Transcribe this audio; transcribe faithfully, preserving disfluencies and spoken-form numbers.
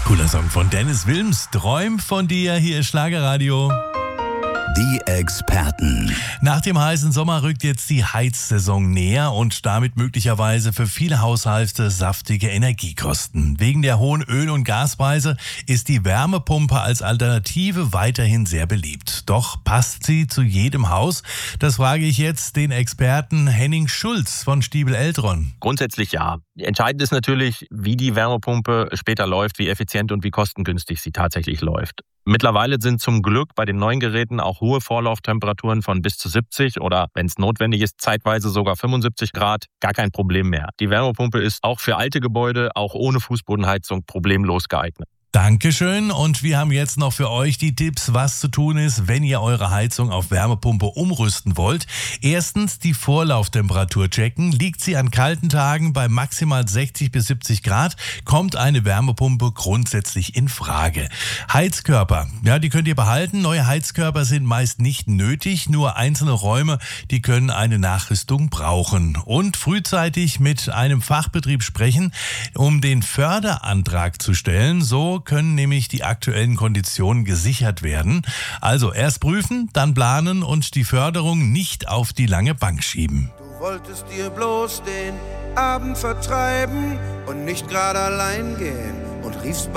Cooler Song von Dennis Wilms. Träum von dir, hier ist Schlagerradio. Die Experten. Nach dem heißen Sommer rückt jetzt die Heizsaison näher und damit möglicherweise für viele Haushalte saftige Energiekosten. Wegen der hohen Öl- und Gaspreise ist die Wärmepumpe als Alternative weiterhin sehr beliebt. Doch passt sie zu jedem Haus? Das frage ich jetzt den Experten Henning Schulz von Stiebel-Eltron. Grundsätzlich ja. Entscheidend ist natürlich, wie die Wärmepumpe später läuft, wie effizient und wie kostengünstig sie tatsächlich läuft. Mittlerweile sind zum Glück bei den neuen Geräten auch hohe Vorlauftemperaturen von bis zu siebzig oder, wenn es notwendig ist, zeitweise sogar fünfundsiebzig Grad gar kein Problem mehr. Die Wärmepumpe ist auch für alte Gebäude, auch ohne Fußbodenheizung, problemlos geeignet. Dankeschön, und wir haben jetzt noch für euch die Tipps, was zu tun ist, wenn ihr eure Heizung auf Wärmepumpe umrüsten wollt. Erstens die Vorlauftemperatur checken. Liegt sie an kalten Tagen bei maximal sechzig bis siebzig Grad, kommt eine Wärmepumpe grundsätzlich in Frage. Heizkörper, ja, die könnt ihr behalten. Neue Heizkörper sind meist nicht nötig, nur einzelne Räume, die können eine Nachrüstung brauchen. Und frühzeitig mit einem Fachbetrieb sprechen, um den Förderantrag zu stellen. So können nämlich die aktuellen Konditionen gesichert werden. Also erst prüfen, dann planen und die Förderung nicht auf die lange Bank schieben. Du wolltest dir bloß den Abend vertreiben und nicht gerade allein gehen und riefst bei